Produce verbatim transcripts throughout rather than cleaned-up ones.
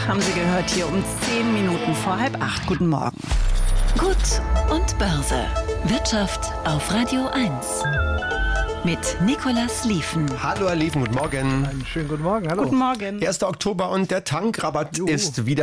haben Sie gehört, hier um zehn Minuten vor halb acht. Guten Morgen. Gut und Börse. Wirtschaft auf Radio eins. Mit Nicolas Lieven. Hallo, Herr Lieven, guten Morgen. Einen schönen guten Morgen, hallo. Guten Morgen. erster Oktober und der Tankrabatt Juhu. ist wieder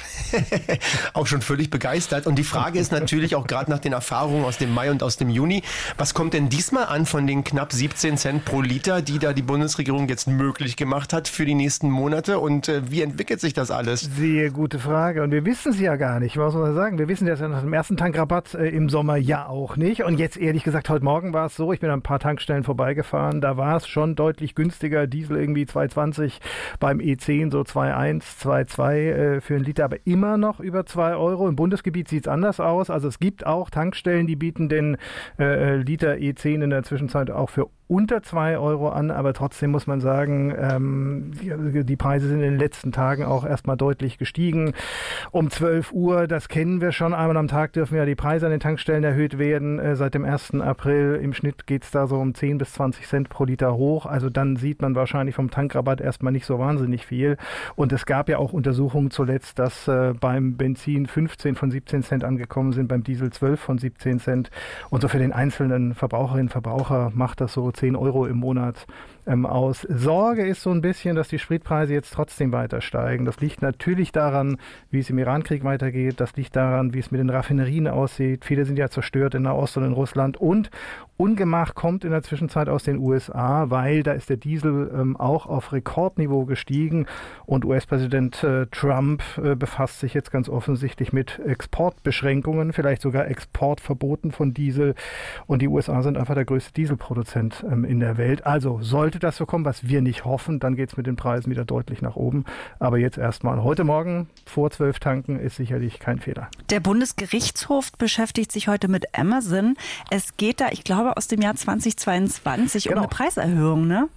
auch schon völlig begeistert. Und die Frage ist natürlich auch gerade nach den Erfahrungen aus dem Mai und aus dem Juni, was kommt denn diesmal an von den knapp siebzehn Cent pro Liter, die da die Bundesregierung jetzt möglich gemacht hat für die nächsten Monate? Und äh, wie entwickelt sich das alles? Sehr gute Frage. Und wir wissen es ja gar nicht, was soll man sagen. Wir wissen das ja nach dem ersten Tankrabatt äh, im Sommer ja auch nicht. Und jetzt ehrlich gesagt, heute Morgen war es so, ich bin an ein paar Tankstellen vorbeigefahren, da war es schon deutlich günstiger, Diesel irgendwie zwei zwanzig, beim E zehn so zwei eins, zwei zwei äh, für einen Liter, aber immer noch über zwei Euro. Im Bundesgebiet sieht es anders aus, also es gibt auch Tankstellen, die bieten den äh, Liter E zehn in der Zwischenzeit auch für unter zwei Euro an, aber trotzdem muss man sagen, ähm, die, die Preise sind in den letzten Tagen auch erstmal deutlich gestiegen. Um zwölf Uhr, das kennen wir schon, einmal am Tag dürfen ja die Preise an den Tankstellen erhöht werden. Äh, seit dem ersten April im Schnitt geht es da so um zehn bis zwanzig Cent pro Liter hoch. Also dann sieht man wahrscheinlich vom Tankrabatt erstmal nicht so wahnsinnig viel. Und es gab ja auch Untersuchungen zuletzt, dass äh, beim Benzin fünfzehn von siebzehn Cent angekommen sind, beim Diesel zwölf von siebzehn Cent. Und so für den einzelnen Verbraucherinnen und Verbraucher macht das so zehn Euro im Monat ähm, aus. Sorge ist so ein bisschen, dass die Spritpreise jetzt trotzdem weiter steigen. Das liegt natürlich daran, wie es im Irankrieg weitergeht. Das liegt daran, wie es mit den Raffinerien aussieht. Viele sind ja zerstört in Nahost und in Russland. Und Ungemach kommt in der Zwischenzeit aus den U S A, weil da ist der Diesel ähm, auch auf Rekordniveau gestiegen. Und U S-Präsident äh, Trump äh, befasst sich jetzt ganz offensichtlich mit Exportbeschränkungen, vielleicht sogar Exportverboten von Diesel. Und die U S A sind einfach der größte Dieselproduzent ähm, in der Welt. Also sollte das so kommen, was wir nicht hoffen, dann geht es mit den Preisen wieder deutlich nach oben. Aber jetzt erstmal heute Morgen vor zwölf tanken ist sicherlich kein Fehler. Der Bundesgerichtshof beschäftigt sich heute mit Amazon. Es geht da, ich glaube, aus dem Jahr zweitausendzweiundzwanzig Genau. um eine Preiserhöhung, ne?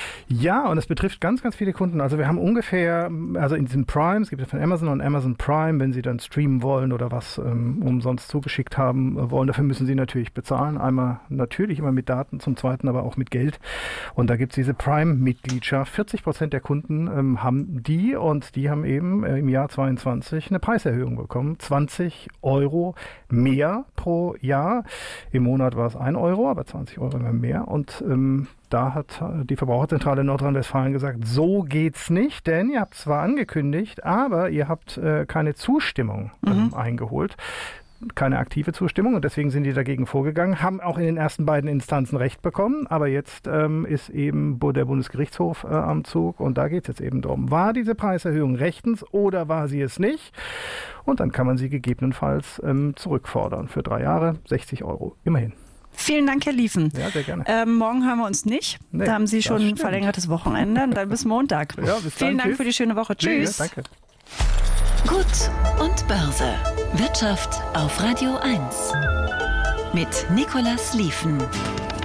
Ja, und es betrifft ganz, ganz viele Kunden. Also wir haben ungefähr, also in diesem Prime, es gibt ja von Amazon und Amazon Prime, wenn Sie dann streamen wollen oder was ähm, umsonst zugeschickt haben äh, wollen, dafür müssen Sie natürlich bezahlen. Einmal natürlich immer mit Daten, zum Zweiten aber auch mit Geld. Und da gibt es diese Prime-Mitgliedschaft. vierzig Prozent der Kunden ähm, haben die und die haben eben äh, im Jahr zweiundzwanzig eine Preiserhöhung bekommen. zwanzig Euro mehr pro Jahr. Im Monat war es ein Euro, aber zwanzig Euro immer mehr. Und ähm, da hat die Verbraucherzentrale Nordrhein-Westfalen gesagt, so geht's nicht, denn ihr habt zwar angekündigt, aber ihr habt äh, keine Zustimmung ähm, mhm. eingeholt. Keine aktive Zustimmung und deswegen sind die dagegen vorgegangen, haben auch in den ersten beiden Instanzen Recht bekommen, aber jetzt ähm, ist eben der Bundesgerichtshof äh, am Zug und da geht es jetzt eben darum, war diese Preiserhöhung rechtens oder war sie es nicht? Und dann kann man sie gegebenenfalls ähm, zurückfordern für drei Jahre, sechzig Euro, immerhin. Vielen Dank, Herr Lieven. Ja, sehr gerne. Ähm, morgen hören wir uns nicht. Nee, da haben Sie schon stimmt. verlängertes Wochenende. Und dann bis Montag. Ja, bis Vielen dann, Dank tschüss. für die schöne Woche. Tschüss. Ja, danke. Gut und Börse. Wirtschaft auf Radio eins. Mit Nicolas Lieven.